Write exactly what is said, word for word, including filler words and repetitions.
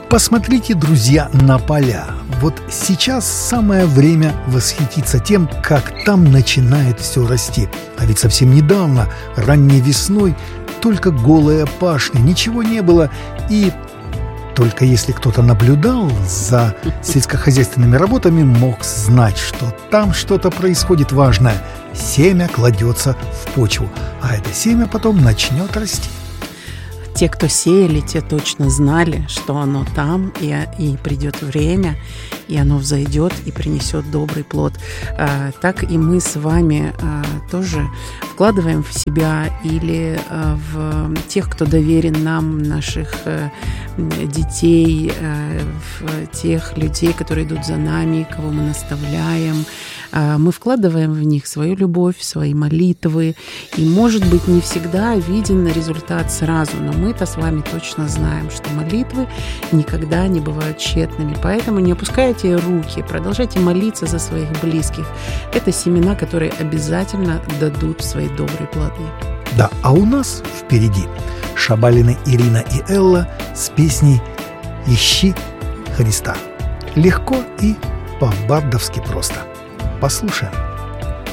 Посмотрите, друзья, на поля. Вот сейчас самое время восхититься тем, как там начинает все расти. А ведь совсем недавно, ранней весной, только голая пашня, ничего не было. И только если кто-то наблюдал за сельскохозяйственными работами, мог знать, что там что-то происходит важное. Семя кладется в почву, а это семя потом начнет расти. Те, кто сеяли, те точно знали, что оно там, и, и придет время, и оно взойдет и принесет добрый плод. А, так и мы с вами а, тоже вкладываем в себя или а, в тех, кто доверен нам, наших а, детей, а, в тех людей, которые идут за нами, кого мы наставляем. А, мы вкладываем в них свою любовь, свои молитвы. И, может быть, не всегда виден результат сразу, но мы-то с вами точно знаем, что молитвы никогда не бывают тщетными. Поэтому не опускайте руки, продолжайте молиться за своих близких. Это семена, которые обязательно дадут свои добрые плоды. Да, а у нас впереди Шабалины Ирина и Элла с песней «Ищи Христа». Легко и по-бардовски просто. Послушаем.